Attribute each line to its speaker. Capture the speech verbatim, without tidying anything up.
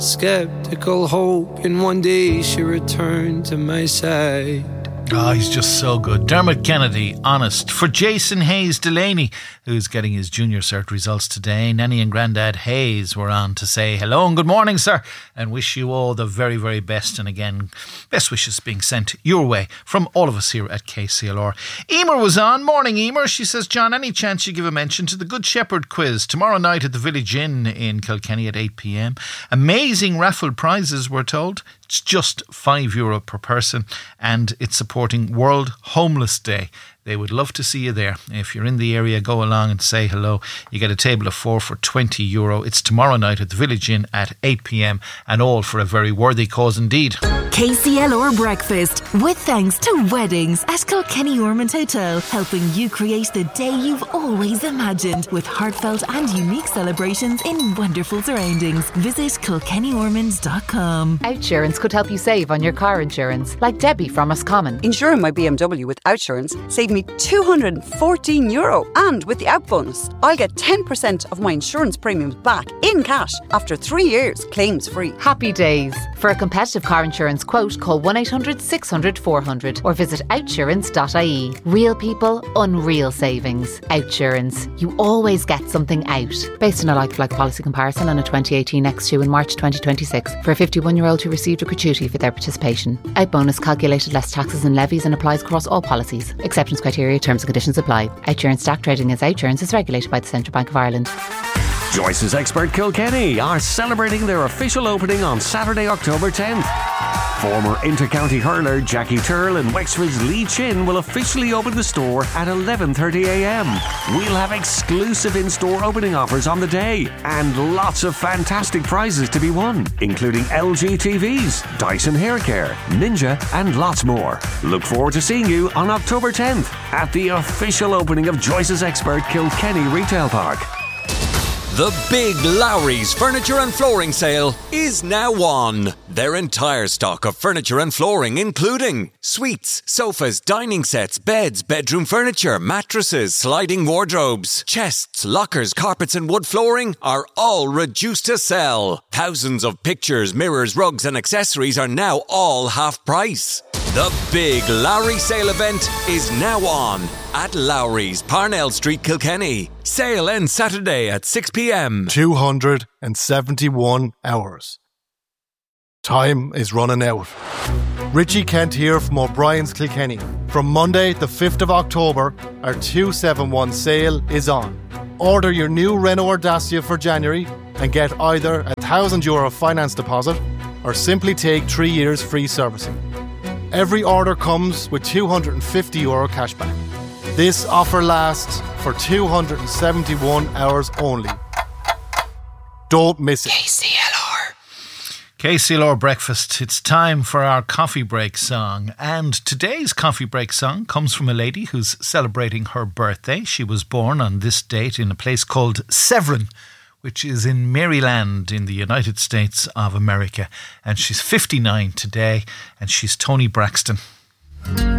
Speaker 1: Skeptical hope in one day she returned to my side.
Speaker 2: Oh, he's just so good. Dermot Kennedy, Honest. For Jason Hayes Delaney, who's getting his junior cert results today. Nanny and Grandad Hayes were on to say hello and good morning, sir, and wish you all the very, very best. And again, best wishes being sent your way from all of us here at K C L R. Emer was on. Morning, Emer. She says, John, any chance you give a mention to the Good Shepherd quiz tomorrow night at the Village Inn in Kilkenny at eight p.m. Amazing raffle prizes, we're told. It's just five euro per person and it's supporting World Homeless Day. They would love to see you there. If you're in the area, go along and say hello. You get a table of four for twenty euro. It's tomorrow night at the Village Inn at eight p.m. and all for a very worthy cause indeed.
Speaker 3: K C L R Breakfast, with thanks to Weddings at Kilkenny Ormond Hotel, helping you create the day you've always imagined with heartfelt and unique celebrations in wonderful surroundings. Visit kilkenny ormonds dot com.
Speaker 4: Outsurance could help you save on your car insurance, like Debbie from Roscommon.
Speaker 5: Insuring my B M W with Outsurance saved me two hundred fourteen euro, and with the Out bonus, I'll get ten percent of my insurance premiums back in cash after three years, claims free.
Speaker 4: Happy days. For a competitive car insurance quote, call one eight hundred six hundred four hundred or visit outsurance dot I E. Real people, unreal savings. Outsurance. You always get something out. Based on a like-for-like policy comparison on a twenty eighteen X two in March twenty twenty-six for a fifty-one-year-old who received a gratuity for their participation. Out bonus calculated less taxes and levies and applies across all policies. Exceptions, criteria, terms and conditions apply. Outsurance stock trading as Outsurance is regulated by the Central Bank of Ireland.
Speaker 6: Joyce's Expert Kilkenny are celebrating their official opening on Saturday, October tenth. Former inter-county hurler Jackie Turl and Wexford's Lee Chin will officially open the store at eleven thirty a.m. We'll have exclusive in-store opening offers on the day and lots of fantastic prizes to be won, including L G T Vs, Dyson Hair Care, Ninja and lots more. Look forward to seeing you on October tenth at the official opening of Joyce's Expert Kilkenny Retail Park.
Speaker 7: The Big Lowry's Furniture and Flooring Sale is now on. Their entire stock of furniture and flooring, including suites, sofas, dining sets, beds, bedroom furniture, mattresses, sliding wardrobes, chests, lockers, carpets and wood flooring, are all reduced to sell. Thousands of pictures, mirrors, rugs and accessories are now all half price. The Big Lowry Sale event is now on at Lowry's, Parnell Street, Kilkenny. Sale ends Saturday at six p.m.
Speaker 8: two hundred seventy-one hours. Time is running out. Richie Kent here from O'Brien's Kilkenny. From Monday the fifth of October, our two seventy-one sale is on. Order your new Renault or Dacia for January and get either a one thousand euro finance deposit or simply take three years free servicing. Every order comes with two hundred fifty euro cashback. This offer lasts for two hundred seventy-one hours only. Don't miss it.
Speaker 3: K C L R.
Speaker 2: K C L R Breakfast. It's time for our coffee break song. And today's coffee break song comes from a lady who's celebrating her birthday. She was born on this date in a place called Severin, which is in Maryland in the United States of America. And she's fifty-nine today, and she's Toni Braxton.